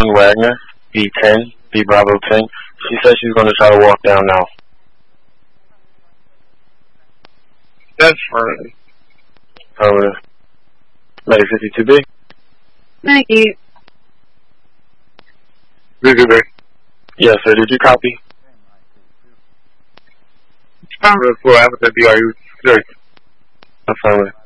Wagner, B10, B Bravo 10. She says she's going to try to walk down now. That's fine. Lady 52B. Thank you. Yes, sir. Did you copy? Affirmative. 4, Alpha BRU. Affirmative.